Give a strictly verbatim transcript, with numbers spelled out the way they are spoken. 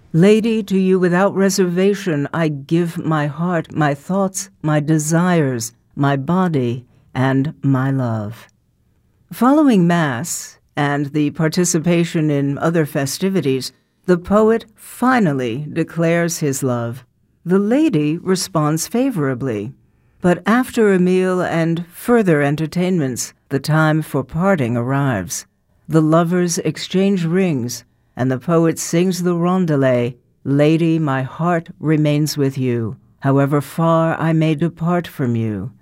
Lady, to you without reservation I give my heart, my thoughts, my desires, my body, and my love. Following Mass and the participation in other festivities, the poet finally declares his love. The lady responds favorably. But after a meal and further entertainments, the time for parting arrives. The lovers exchange rings, and the poet sings the rondelay, "Lady, my heart remains with you, however far I may depart from you.